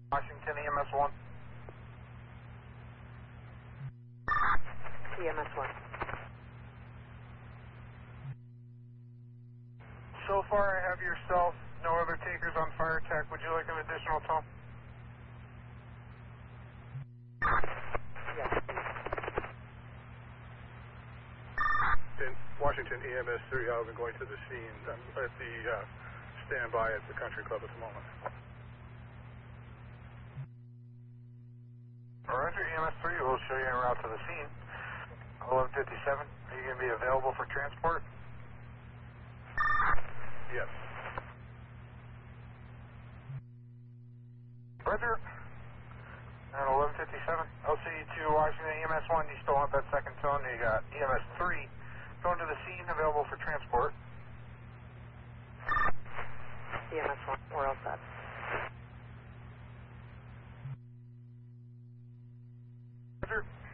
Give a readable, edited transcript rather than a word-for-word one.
Washington EMS 1. EMS 1. So far I have yourself, no other takers on fire attack. Would you like an additional tone? Yes. In Washington EMS 3, I've been going to the scene. I'm at the standby at the country club at the moment. Roger, EMS 3 will show you en route to the scene. 1157, are you going to be available for transport? Yes. Roger. And 1157, LCE 2 Washington EMS 1, you still want that second tone? You got EMS 3 going to the scene, available for transport. EMS 1, we're all set. Roger.